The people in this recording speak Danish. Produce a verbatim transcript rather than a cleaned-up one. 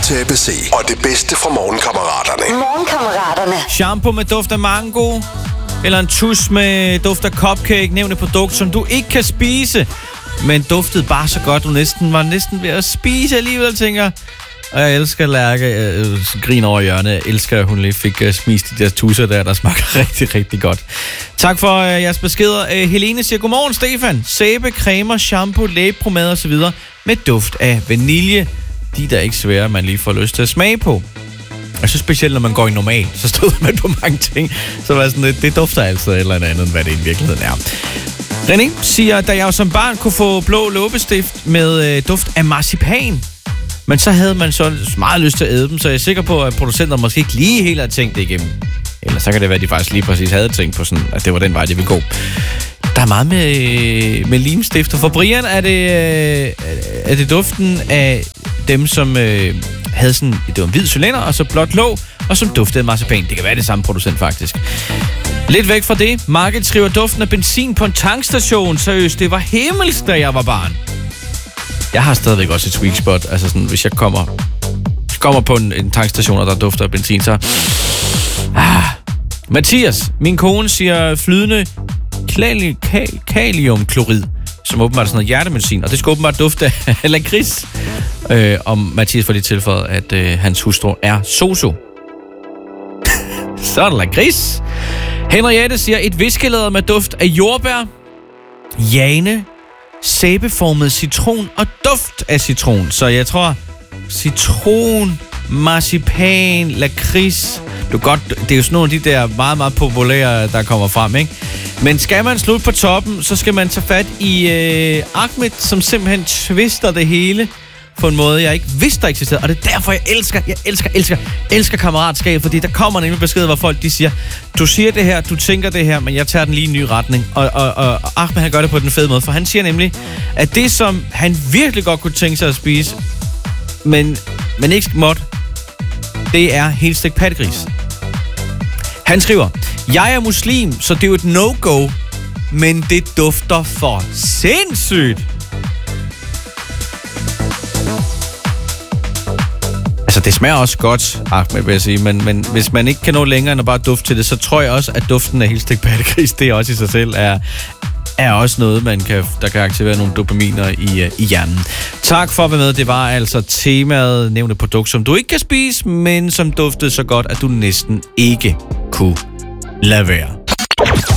til A B C. Og det bedste fra Morgenkammeraterne. Morgenkammeraterne. Shampoo med duft af mango. Eller en tus med duft af cupcake. Nævn et produkt, som du ikke kan spise. Men duftede bare så godt, du næsten var næsten ved at spise alligevel, tænker. Og jeg elsker Lærke. Jeg griner over hjørnet. Jeg elsker, at hun lige fik uh, smist de der tusser der, der smager rigtig, rigtig godt. Tak for uh, jeres beskeder. Uh, Helene siger, godmorgen Stefan. Sæbe, cremer, shampoo, lægepomade og så videre med duft af vanilje. De der er ikke svære, man lige får lyst til at smage på. Og så specielt, når man går i normal, så stod man på mange ting. Så var sådan, det, det dufter altså et eller andet, end hvad det i virkeligheden er. René siger, da jeg jo som barn kunne få blå låbestift med øh, duft af marcipan. Men så havde man så meget lyst til at æde dem, så jeg er sikker på, at producenter måske ikke lige helt har tænkt det igennem. Eller så kan det være, at de faktisk lige præcis havde tænkt på sådan, at det var den vej, de ville gå. Der er meget med, med limstifter. For Brian er det, er det duften af dem, som øh, havde sådan, det var en hvid cylinder, og så blåt låg, og som duftede af marcipan. Det kan være det samme producent, faktisk. Lidt væk fra det. Market skriver duften af benzin på en tankstation. Seriøst, det var himmelsk, da jeg var barn. Jeg har stadigvæk også et sweet spot. Altså sådan, hvis jeg kommer, kommer på en, en tankstation, og der dufter af benzin, så... Ah. Mathias, min kone, siger flydende kali- kal- kaliumklorid, som åbenbart er sådan noget hjertemedicin, og det skal åbenbart dufte af lakrids. Øh, om Mathias får lige tilføjet, at øh, hans hustru er sosu. Så er der lakrids. Henriette siger et viskelæder med duft af jordbær. Jane, sæbeformet citron og duft af citron. Så jeg tror, citron, marcipan, lakrids. Det er, godt, det er jo sådan nogle af de der meget, meget populære, der kommer frem, ikke? Men skal man slutte på toppen, så skal man tage fat i øh, Ahmed, som simpelthen twister det hele på en måde, jeg ikke vidste, der eksisterede. Og det er derfor, jeg elsker, jeg elsker, elsker, elsker kammeratskab, fordi der kommer nemlig besked, hvor folk de siger, du siger det her, du tænker det her, men jeg tager den lige i en ny retning. Og, og, og Ahmed, han gør det på den fede måde, for han siger nemlig, at det, som han virkelig godt kunne tænke sig at spise, men, men ikke måtte, det er helstegt pattegris. Han skriver, jeg er muslim, så det er jo et no-go, men det dufter for sindssygt. Altså, det smager også godt, Ahmed, vil jeg sige, men, men hvis man ikke kan nå længere end at bare dufte til det, så tror jeg også, at duften af helstegt pattegris, det også i sig selv er, er også noget, man kan, der kan aktivere nogle dopaminer i, i hjernen. Tak for at være med. Det var altså temaet, nævnte produkt, som du ikke kan spise, men som duftede så godt, at du næsten ikke kunne lade være.